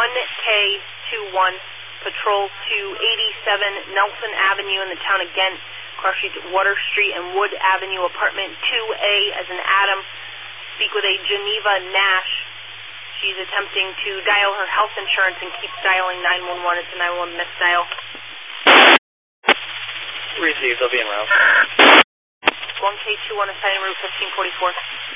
1K21, patrol to 87 Nelson Avenue in the town of Ghent, cross streets Water Street and Wood Avenue, apartment 2A as in Adam. Speak with a Geneva Nash. She's attempting to dial her health insurance and keeps dialing 911. It's a 911 missed dial. Received, I'll be en route. 1K21 assigning route 1544.